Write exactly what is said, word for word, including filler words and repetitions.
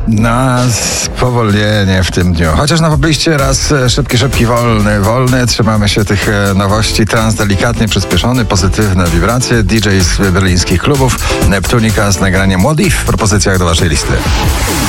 Na spowolnienie w tym dniu. Chociaż na pobliście raz szybki, szybki, wolny, wolny. Trzymamy się tych nowości. Trans delikatnie przyspieszony, pozytywne wibracje. D J z berlińskich klubów. Neptunika z nagraniem What If w propozycjach do waszej listy.